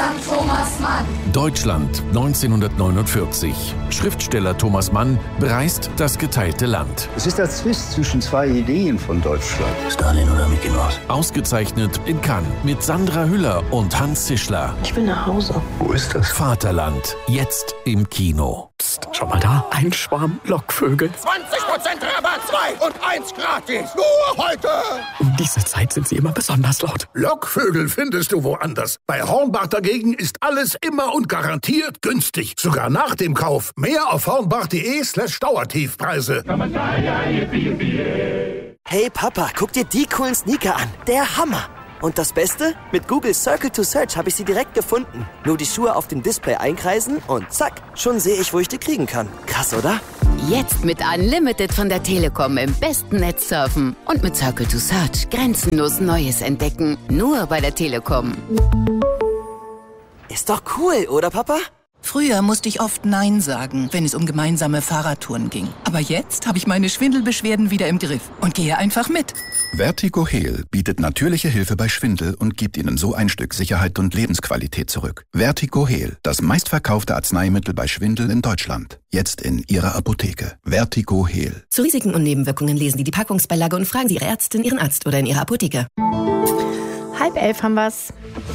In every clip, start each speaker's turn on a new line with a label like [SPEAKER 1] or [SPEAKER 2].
[SPEAKER 1] Deutschland, Thomas Mann.
[SPEAKER 2] Deutschland 1949. Schriftsteller Thomas Mann bereist das geteilte Land.
[SPEAKER 3] Es ist der Zwist zwischen zwei Ideen von Deutschland.
[SPEAKER 4] Stalin oder Mickey Mouse?
[SPEAKER 2] Ausgezeichnet in Cannes mit Sandra Hüller und Hans Zischler.
[SPEAKER 4] Ich will nach Hause.
[SPEAKER 3] Wo ist das?
[SPEAKER 2] Vaterland, jetzt im Kino.
[SPEAKER 5] Psst, schau mal da, ein Schwarm Lockvögel.
[SPEAKER 6] 20% Rabatt, 2 und 1 gratis. Nur heute.
[SPEAKER 5] Um diese Zeit sind sie immer besonders laut.
[SPEAKER 6] Lockvögel findest du woanders. Bei Hornbach dagegen ist alles immer und garantiert günstig. Sogar nach dem Kauf. Mehr auf hornbach.de/Dauertiefpreise.
[SPEAKER 7] Hey Papa, guck dir die coolen Sneaker an. Der Hammer. Und das Beste? Mit Google Circle to Search habe ich sie direkt gefunden. Nur die Schuhe auf dem Display einkreisen und zack, schon sehe ich, wo ich die kriegen kann. Krass, oder?
[SPEAKER 8] Jetzt mit Unlimited von der Telekom im besten Netz surfen. Und mit Circle to Search grenzenlos Neues entdecken. Nur bei der Telekom.
[SPEAKER 7] Ist doch cool, oder Papa?
[SPEAKER 9] Früher musste ich oft Nein sagen, wenn es um gemeinsame Fahrradtouren ging. Aber jetzt habe ich meine Schwindelbeschwerden wieder im Griff und gehe einfach mit.
[SPEAKER 10] Vertigo Heal bietet natürliche Hilfe bei Schwindel und gibt Ihnen so ein Stück Sicherheit und Lebensqualität zurück. Vertigo Heal, das meistverkaufte Arzneimittel bei Schwindel in Deutschland. Jetzt in Ihrer Apotheke. Vertigo Heal.
[SPEAKER 11] Zu Risiken und Nebenwirkungen lesen Sie die Packungsbeilage und fragen Sie Ihre Ärztin, Ihren Arzt oder in Ihrer Apotheke.
[SPEAKER 12] 10:30 haben wir's.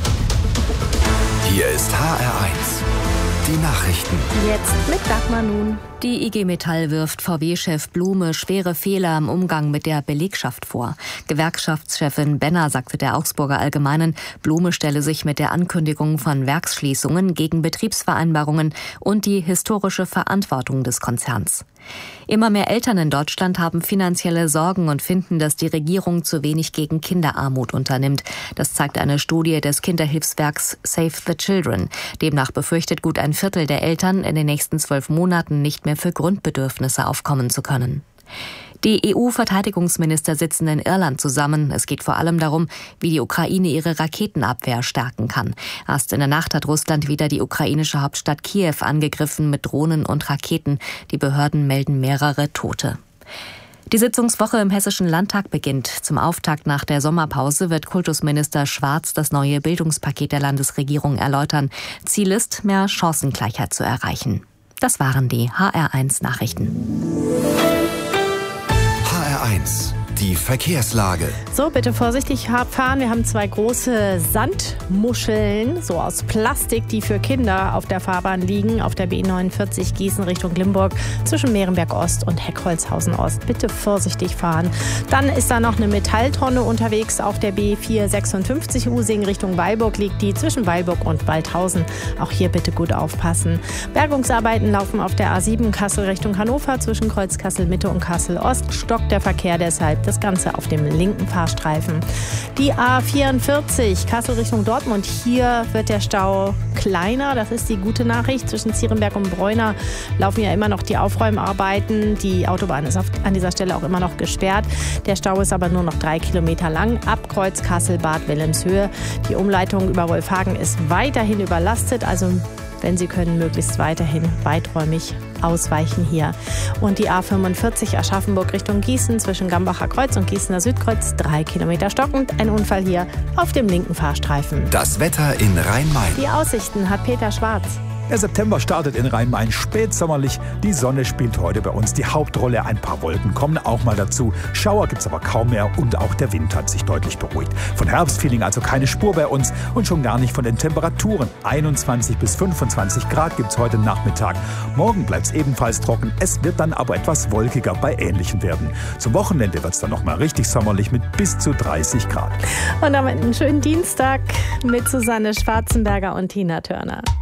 [SPEAKER 2] Hier ist HR1. Die Nachrichten.
[SPEAKER 12] Jetzt mit Dagmar nun.
[SPEAKER 13] Die IG Metall wirft VW-Chef Blume schwere Fehler im Umgang mit der Belegschaft vor. Gewerkschaftschefin Benner sagte der Augsburger Allgemeinen, Blume stelle sich mit der Ankündigung von Werksschließungen gegen Betriebsvereinbarungen und die historische Verantwortung des Konzerns. Immer mehr Eltern in Deutschland haben finanzielle Sorgen und finden, dass die Regierung zu wenig gegen Kinderarmut unternimmt. Das zeigt eine Studie des Kinderhilfswerks Save the Children. Demnach befürchtet gut ein Viertel der Eltern, in den nächsten 12 Monaten nicht mehr für Grundbedürfnisse aufkommen zu können. Die EU-Verteidigungsminister sitzen in Irland zusammen. Es geht vor allem darum, wie die Ukraine ihre Raketenabwehr stärken kann. Erst in der Nacht hat Russland wieder die ukrainische Hauptstadt Kiew angegriffen mit Drohnen und Raketen. Die Behörden melden mehrere Tote. Die Sitzungswoche im Hessischen Landtag beginnt. Zum Auftakt nach der Sommerpause wird Kultusminister Schwarz das neue Bildungspaket der Landesregierung erläutern. Ziel ist, mehr Chancengleichheit zu erreichen. Das waren die HR1 Nachrichten.
[SPEAKER 2] HR1, die Verkehrslage.
[SPEAKER 12] So, bitte vorsichtig fahren. Wir haben 2 große Sandmuscheln, so aus Plastik, die für Kinder auf der Fahrbahn liegen, auf der B49 Gießen Richtung Limburg zwischen Mehrenberg Ost und Heckholzhausen Ost. Bitte vorsichtig fahren. Dann ist da noch eine Metalltonne unterwegs auf der B456 Using Richtung Weilburg, liegt die zwischen Weilburg und Waldhausen. Auch hier bitte gut aufpassen. Bergungsarbeiten laufen auf der A7 Kassel Richtung Hannover zwischen Kreuz Kassel Mitte und Kassel Ost. Stockt der Verkehr deshalb, das Ganze auf dem linken Fahrstreifen. Die A44 Kassel Richtung Dortmund. Hier wird der Stau kleiner. Das ist die gute Nachricht. Zwischen Zierenberg und Bräuner laufen ja immer noch die Aufräumarbeiten. Die Autobahn ist an dieser Stelle auch immer noch gesperrt. Der Stau ist aber nur noch 3 Kilometer lang. Ab Kreuz Kassel Bad Wilhelmshöhe. Die Umleitung über Wolfhagen ist weiterhin überlastet. Also wenn Sie können, möglichst weiterhin weiträumig ausweichen hier. Und die A45 Aschaffenburg Richtung Gießen zwischen Gambacher Kreuz und Gießener Südkreuz 3 Kilometer stockend. Ein Unfall hier auf dem linken Fahrstreifen.
[SPEAKER 2] Das Wetter in Rhein-Main.
[SPEAKER 12] Die Aussichten hat Peter Schwarz.
[SPEAKER 14] Der September startet in Rhein-Main spätsommerlich. Die Sonne spielt heute bei uns die Hauptrolle. Ein paar Wolken kommen auch mal dazu. Schauer gibt's aber kaum mehr und auch der Wind hat sich deutlich beruhigt. Von Herbstfeeling also keine Spur bei uns und schon gar nicht von den Temperaturen. 21 bis 25 Grad gibt's heute Nachmittag. Morgen bleibt's ebenfalls trocken. Es wird dann aber etwas wolkiger bei ähnlichen Werten. Zum Wochenende wird's dann nochmal richtig sommerlich mit bis zu 30 Grad.
[SPEAKER 12] Und damit einen schönen Dienstag mit Susanne Schwarzenberger und Tina Turner.